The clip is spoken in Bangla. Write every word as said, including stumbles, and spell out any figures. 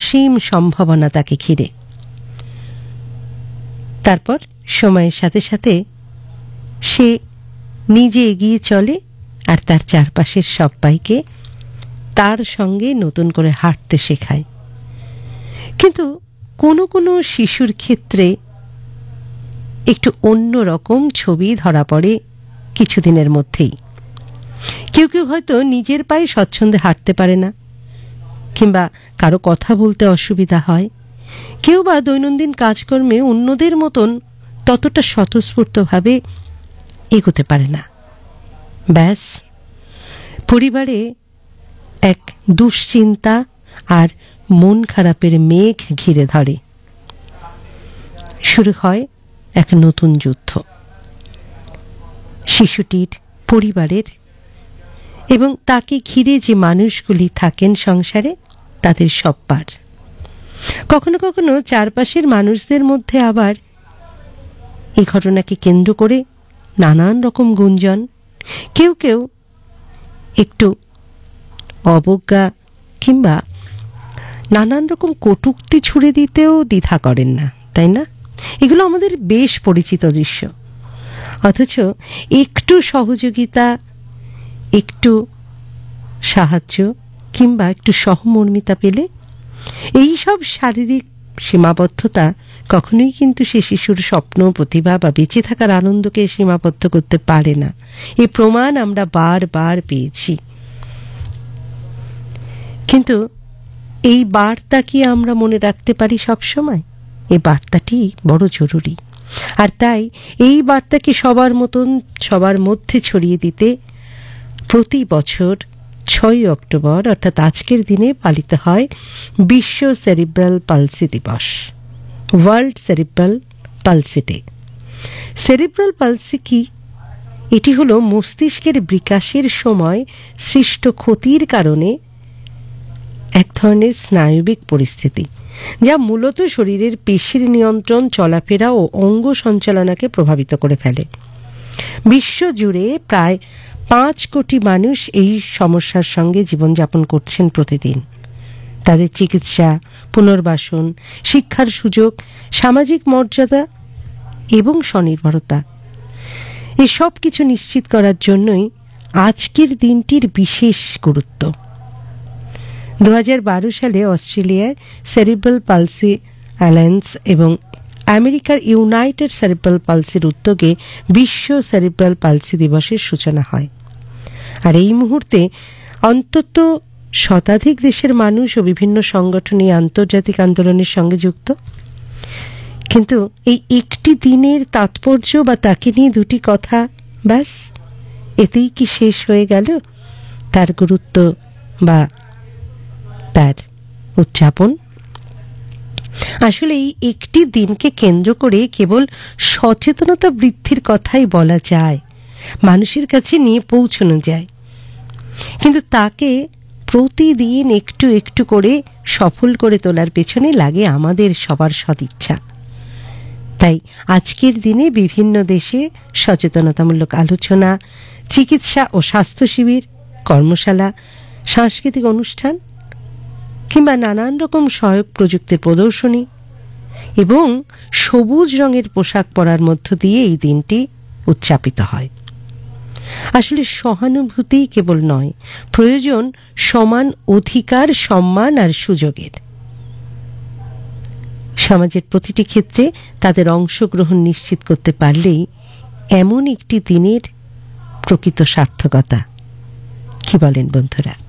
অসীম সম্ভাবনা তাকে ঘিরে। তারপর সময়ের সাথে সাথে সে নিজে এগিয়ে চলে আর তার চারপাশের সবাইকে তার সঙ্গে নতুন করে হাঁটতে শেখায়। কিন্তু কোনো কোনো শিশুর ক্ষেত্রে একটু অন্য রকম ছবি ধরা পড়ে কিছুদিনের মধ্যেই। কেউ কেউ হয়তো নিজের পায়ে স্বচ্ছন্দে হাঁটতে পারে না, কিংবা কারো কথা বলতে অসুবিধা হয়, কেউ বা দৈনন্দিন কাজকর্মে অন্যদের মতন ততটা স্বতঃস্ফূর্তভাবে এগোতে পারে না। ব্যাস, পরিবারে এক দুশ্চিন্তা আর মন খারাপের মেঘ ঘিরে ধরে। শুরু হয় এক নতুন যুদ্ধ শিশুটির, পরিবারের এবং তাকে ঘিরে যে মানুষগুলি থাকেন সংসারে তাদের সব্বার। কখনো কখনো চারপাশের মানুষদের মধ্যে আবার এই ঘটনাকে কেন্দ্র করে নানান রকম গুঞ্জন। কেউ কেউ একটু অবজ্ঞা কিংবা নানান রকম কটূক্তি ছুড়ে দিতেও দ্বিধা করেন না, তাই না? এগুলো আমাদের বেশ পরিচিত দৃশ্য। অথচ একটু সহযোগিতা, একটু সাহায্য কিংবা একটু সহমর্মিতা পেলে এই সব শারীরিক সীমাবদ্ধতা কখনোই কিন্তু সে শিশুর স্বপ্ন, প্রতিভা বা বেঁচে থাকার আনন্দকে সীমাবদ্ধ করতে পারে না। এই প্রমাণ আমরা বারবার পেয়েছি। কিন্তু এই বার্তা কি আমরা মনে রাখতে পারি সব সময়? এই বার্তাটি বড় জরুরি। আর তাই এই বার্তাকে সবার মতন সবার মধ্যে ছড়িয়ে দিতে প্রতি বছর ছয়ই অক্টোবর অর্থাৎ আজকের দিনে পালিত হয় বিশ্ব সেরিব্রাল পালসি দিবস, world cerebral palsy day. Cerebral palsy কি? এটি হলো মস্তিষ্কের বিকাশের সময় সৃষ্ট ক্ষতির কারণে এক ধরনের স্নায়বিক পরিস্থিতি, যা মূলত শরীরের পেশির নিয়ন্ত্রণ, চলাফেরা ও অঙ্গ সঞ্চালনাকে প্রভাবিত করে ফেলে। বিশ্বজুড়ে প্রায় পাঁচ কোটি মানুষ এই সমস্যার সঙ্গে জীবনযাপন করছেন প্রতিদিন। তাদের চিকিৎসা, পুনর্বাসন, শিক্ষার সুযোগ, সামাজিক মর্যাদা এবং স্বনির্ভরতা এই সব কিছু নিশ্চিত করার জন্যই আজকের দিনটির বিশেষ গুরুত্ব। দু হাজার বারো সালে অস্ট্রেলিয়ার সেরিব্রাল পালসি অ্যালায়েন্স এবং আমেরিকার ইউনাইটেড সেরিব্রাল পালসির উদ্যোগে বিশ্ব সেরিব্রাল পালসি দিবসের সূচনা হয়। আর এই মুহূর্তে অন্তত শতাধিক দেশের মানুষ ও বিভিন্ন সংগঠন এই আন্তর্জাতিক আন্দোলনের সঙ্গে যুক্ত। কিন্তু এই একটি দিনের তাৎপর্য বা তাকে নিয়ে দুটি কথা, ব্যাস এতেই কি শেষ হয়ে গেল তার গুরুত্ব বা তার উদযাপন? আসলে এই একটি দিনকে কেন্দ্র করে কেবল সচেতনতা বৃদ্ধির কথাই বলা যায়, মানুষের কাছে নিয়ে পৌঁছানো যায়, কিন্তু তাকে প্রতিদিন একটু একটু করে সফল করে তোলার পেছনে লাগে আমাদের সবার সদিচ্ছা। তাই আজকের দিনে বিভিন্ন দেশে সচেতনতামূলক আলোচনা, চিকিৎসা ও স্বাস্থ্য শিবির, কর্মশালা, সাংস্কৃতিক অনুষ্ঠান কিংবা নানান রকম সহায়ক প্রযুক্তির প্রদর্শনী এবং সবুজ রঙের পোশাক পরার মধ্য দিয়ে এই দিনটি উদযাপিত হয়। আসলে সহানুভূতি কেবল নয়, প্রয়োজন সমান অধিকার, সম্মান আর সুযোগের। সমাজের প্রতিটি ক্ষেত্রে তাদের অংশগ্রহণ নিশ্চিত করতে পারলেই এমন একটি দিনের প্রকৃত সার্থকতা। কি বলেন বন্ধুরা?